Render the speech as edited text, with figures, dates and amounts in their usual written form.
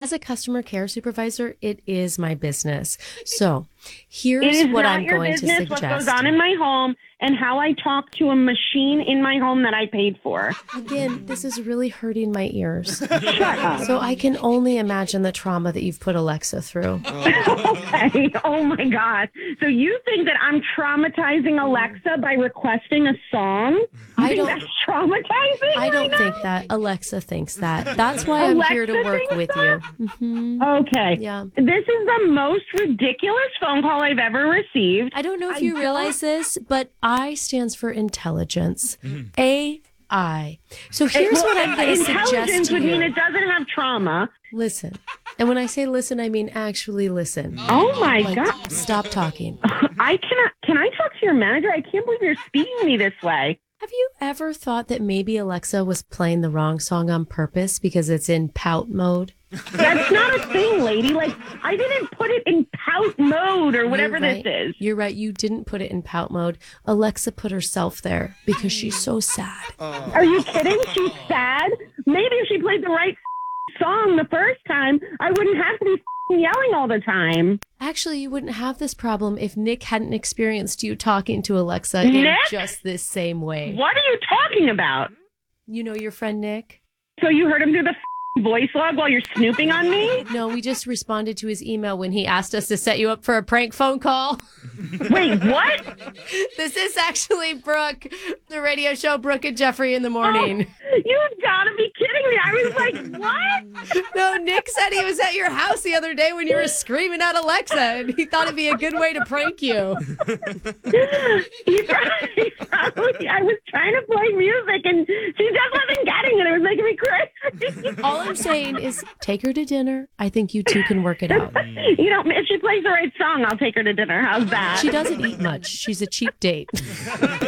as a customer care supervisor, it is my business. So here's what I'm going to suggest. It is not your business what goes on in my home and how I talk to a machine in my home that I paid for. Again, this is really hurting my ears. Shut up. So I can only imagine the trauma that you've put Alexa through. Okay. Oh, my God. So you think that I'm traumatizing Alexa by requesting a song? I don't. That's traumatizing. I don't think that. Alexa thinks that. That's why I'm here to work with you. Mm-hmm. Okay. Yeah. This is the most ridiculous phone call I've ever received. I don't know if you realize this, but I stands for intelligence. AI. So here's what I'm going to suggest Intelligence to would mean you. it doesn't have trauma. Listen. And when I say listen, I mean actually listen. Oh, my Like, God. stop talking. I cannot. Can I talk to your manager? I can't believe you're speaking to me this way. Have you ever thought that maybe Alexa was playing the wrong song on purpose because it's in pout mode? That's not a thing, lady. Like, I didn't put it in pout mode or whatever You're right. this is. You're right. You didn't put it in pout mode. Alexa put herself there because she's so sad. Are you kidding? She's sad. Maybe if she played the right song the first time, I wouldn't have to be yelling all the time. Actually, you wouldn't have this problem if Nick hadn't experienced you talking to Alexa in Nick? just this same way. What are you talking about? You know your friend Nick? So you heard him do the voice log while you're snooping on me? No, we just responded to his email when he asked us to set you up for a prank phone call. Wait, what? This is actually Brooke, the radio show Brooke and Jeffrey in the morning. You've got to be kidding me. I was like, what? No, Nick said he was at your house the other day when you were screaming at Alexa, and he thought it'd be a good way to prank you. I was trying to play music, and she just wasn't getting it. It was making me crazy. All I'm saying is take her to dinner. I think you two can work it out. You know, if she plays the right song, I'll take her to dinner. How's that? She doesn't eat much. She's a cheap date.